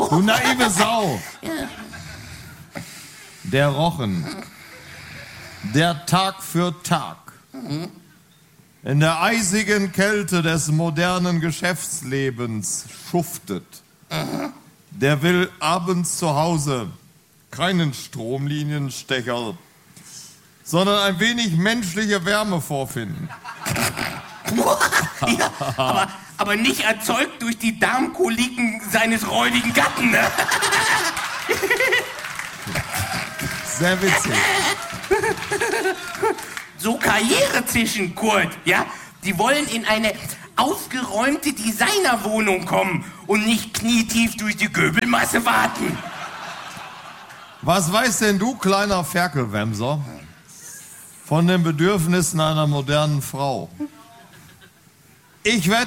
Du naive Sau. Der Rochen, der Tag für Tag in der eisigen Kälte des modernen Geschäftslebens schuftet, der will abends zu Hause keinen Stromlinienstecher, sondern ein wenig menschliche Wärme vorfinden. Ja, aber nicht erzeugt durch die Darmkoliken seines räudigen Gatten, ne? Sehr witzig. So Karrierezischen, Kurt, ja? Die wollen in eine aufgeräumte Designerwohnung kommen und nicht knietief durch die Göbelmasse warten. Was weißt denn du, kleiner Ferkelwämser, von den Bedürfnissen einer modernen Frau? Ich wette,